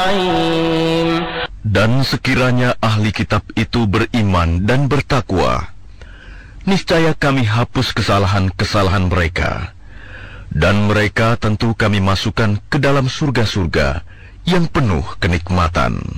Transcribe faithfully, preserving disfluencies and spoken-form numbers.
الرحيم. Dan sekiranya ahli kitab itu beriman dan bertakwa, niscaya kami hapus kesalahan-kesalahan mereka, dan mereka tentu kami masukkan ke dalam surga-surga yang penuh kenikmatan.